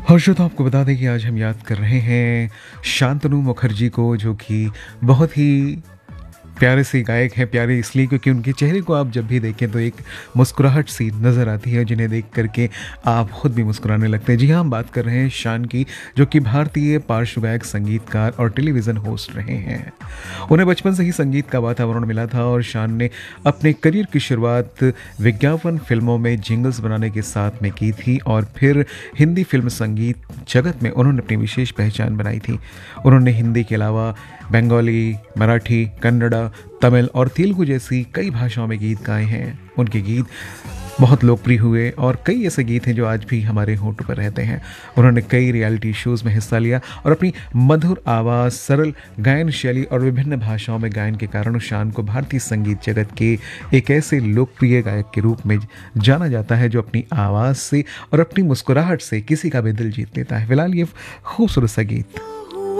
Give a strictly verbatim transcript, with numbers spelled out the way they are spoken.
और श्रोता आपको बता दें कि आज हम याद कर रहे हैं शांतनु मुखर्जी को, जो कि बहुत ही प्यारे से गायक हैं। प्यारे इसलिए क्योंकि उनके चेहरे को आप जब भी देखें तो एक मुस्कुराहट सी नज़र आती है, जिन्हें देख करके आप खुद भी मुस्कुराने लगते हैं। जी हाँ, हम बात कर रहे हैं शान की, जो कि भारतीय पार्श्व गायक, संगीतकार और टेलीविज़न होस्ट रहे हैं। उन्हें बचपन से ही संगीत का वातावरण मिला था और शान ने अपने करियर की शुरुआत विज्ञापन फिल्मों में जिंगल्स बनाने के साथ में की थी और फिर हिंदी फिल्म संगीत जगत में उन्होंने अपनी विशेष पहचान बनाई थी। उन्होंने हिंदी के अलावा बंगाली, मराठी, कन्नड़ा, तमिल और तेलुगु जैसी कई भाषाओं में गीत गाए हैं। उनके गीत बहुत लोकप्रिय हुए और कई ऐसे गीत हैं जो आज भी हमारे होठों पर रहते हैं। उन्होंने कई रियलिटी शोज़ में हिस्सा लिया और अपनी मधुर आवाज़, सरल गायन शैली और विभिन्न भाषाओं में गायन के कारण शान को भारतीय संगीत जगत के एक ऐसे लोकप्रिय गायक के रूप में जाना जाता है जो अपनी आवाज़ से और अपनी मुस्कुराहट से किसी का भी दिल जीत लेता है। फिलहाल ये खूबसूरत सा गीत।